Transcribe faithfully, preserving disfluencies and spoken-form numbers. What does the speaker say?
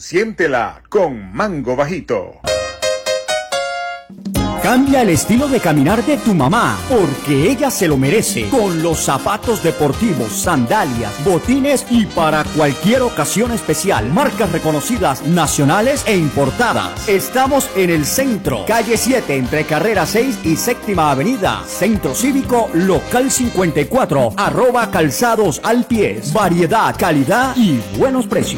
Siéntela con Mango Bajito. Cambia el estilo de caminar de tu mamá, porque ella se lo merece. Con los zapatos deportivos, sandalias, botines y para cualquier ocasión especial. Marcas reconocidas nacionales e importadas. Estamos en el centro, calle siete, entre carrera seis y séptima avenida. Centro Cívico, local cincuenta y cuatro, arroba calzados al pies. Variedad, calidad y buenos precios.